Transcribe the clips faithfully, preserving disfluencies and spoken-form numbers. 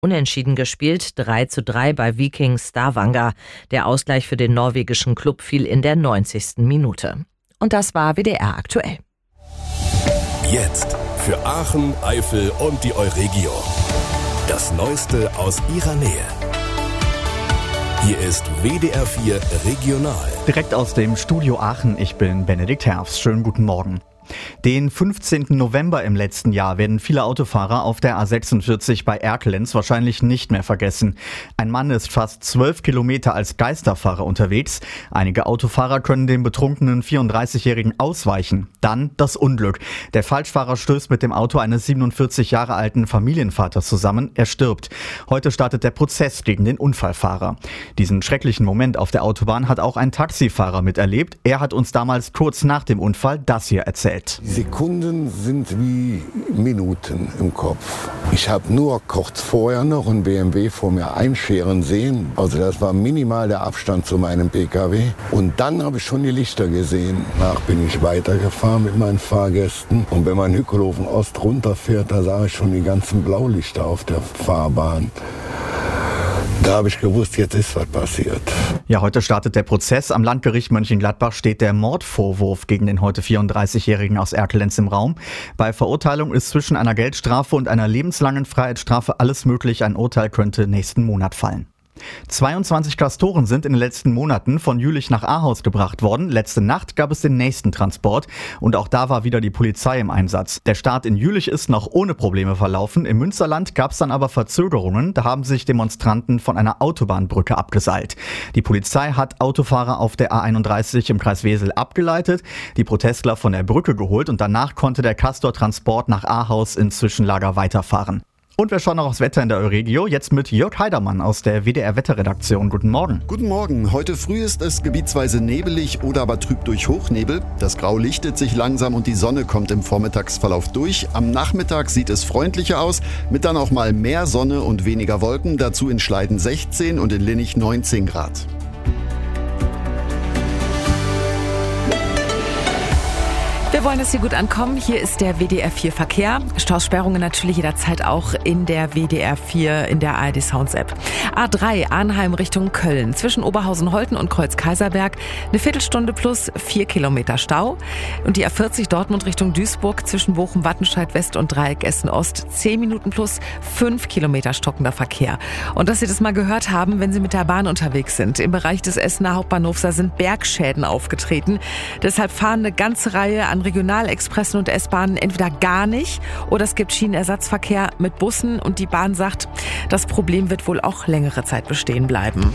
Unentschieden gespielt, drei zu drei bei Viking Stavanger. Der Ausgleich für den norwegischen Klub fiel in der neunzigsten Minute. Und das war W D R aktuell. Jetzt für Aachen, Eifel und die Euregio. Das Neueste aus ihrer Nähe. Hier ist W D R vier Regional. Direkt aus dem Studio Aachen, ich bin Benedikt Herfst. Schönen guten Morgen. Den fünfzehnten November im letzten Jahr werden viele Autofahrer auf der A sechsundvierzig bei Erkelenz wahrscheinlich nicht mehr vergessen. Ein Mann ist fast zwölf Kilometer als Geisterfahrer unterwegs. Einige Autofahrer können dem betrunkenen vierunddreißigjährigen ausweichen. Dann das Unglück. Der Falschfahrer stößt mit dem Auto eines siebenundvierzig Jahre alten Familienvaters zusammen. Er stirbt. Heute startet der Prozess gegen den Unfallfahrer. Diesen schrecklichen Moment auf der Autobahn hat auch ein Taxifahrer miterlebt. Er hat uns damals kurz nach dem Unfall das hier erzählt. Die Sekunden sind wie Minuten im Kopf. Ich habe nur kurz vorher noch einen B M W vor mir einscheren sehen. Also das war minimal der Abstand zu meinem P K W. Und dann habe ich schon die Lichter gesehen. Danach bin ich weitergefahren mit meinen Fahrgästen. Und wenn man Hückelhofen Ost runterfährt, da sah ich schon die ganzen Blaulichter auf der Fahrbahn. Da habe ich gewusst, jetzt ist was passiert. Ja, heute startet der Prozess. Am Landgericht Mönchengladbach steht der Mordvorwurf gegen den heute vierunddreißigjährigen aus Erkelenz im Raum. Bei Verurteilung ist zwischen einer Geldstrafe und einer lebenslangen Freiheitsstrafe alles möglich. Ein Urteil könnte nächsten Monat fallen. zweiundzwanzig Castoren sind in den letzten Monaten von Jülich nach Ahaus gebracht worden. Letzte Nacht gab es den nächsten Transport und auch da war wieder die Polizei im Einsatz. Der Start in Jülich ist noch ohne Probleme verlaufen. Im Münsterland gab es dann aber Verzögerungen. Da haben sich Demonstranten von einer Autobahnbrücke abgeseilt. Die Polizei hat Autofahrer auf der A einunddreißig im Kreis Wesel abgeleitet, die Protestler von der Brücke geholt und danach konnte der Castor-Transport nach Ahaus ins Zwischenlager weiterfahren. Und wir schauen noch aufs Wetter in der Euregio, jetzt mit Jörg Heidermann aus der W D R-Wetterredaktion. Guten Morgen. Guten Morgen. Heute früh ist es gebietsweise nebelig oder aber trüb durch Hochnebel. Das Grau lichtet sich langsam und die Sonne kommt im Vormittagsverlauf durch. Am Nachmittag sieht es freundlicher aus, mit dann auch mal mehr Sonne und weniger Wolken. Dazu in Schleiden sechzehn und in Linnich neunzehn Grad. Wir wollen, dass Sie gut ankommen. Hier ist der W D R vier Verkehr. Staussperrungen natürlich jederzeit auch in der W D R vier, in der A R D Sounds App. A drei Arnheim Richtung Köln. Zwischen Oberhausen-Holten und Kreuz-Kaiserberg eine Viertelstunde plus vier Kilometer Stau. Und die A vierzig Dortmund Richtung Duisburg zwischen Bochum, Wattenscheid West und Dreieck Essen Ost. zehn Minuten plus fünf Kilometer stockender Verkehr. Und dass Sie das mal gehört haben, wenn Sie mit der Bahn unterwegs sind. Im Bereich des Essener Hauptbahnhofs, da sind Bergschäden aufgetreten. Deshalb fahren eine ganze Reihe an Regionalexpressen und S-Bahnen entweder gar nicht oder es gibt Schienenersatzverkehr mit Bussen und die Bahn sagt, das Problem wird wohl auch längere Zeit bestehen bleiben.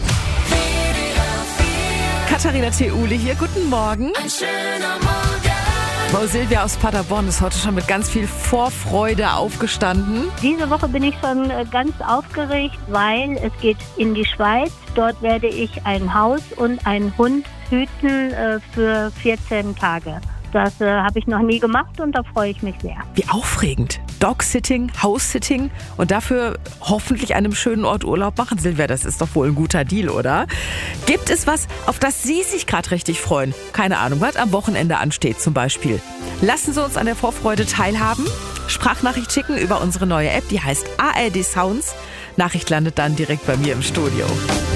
Katharina Theule hier, guten Morgen. Ein schöner Morgen. Frau Silvia aus Paderborn ist heute schon mit ganz viel Vorfreude aufgestanden. Diese Woche bin ich schon ganz aufgeregt, weil es geht in die Schweiz. Dort werde ich ein Haus und einen Hund hüten äh, für vierzehn Tage. Das äh, habe ich noch nie gemacht und da freue ich mich sehr. Wie aufregend. Dog-Sitting, House-Sitting und dafür hoffentlich einem schönen Ort Urlaub machen. Silvia, das ist doch wohl ein guter Deal, oder? Gibt es was, auf das Sie sich gerade richtig freuen? Keine Ahnung, was am Wochenende ansteht zum Beispiel. Lassen Sie uns an der Vorfreude teilhaben. Sprachnachricht schicken über unsere neue App, die heißt A R D Sounds. Nachricht landet dann direkt bei mir im Studio.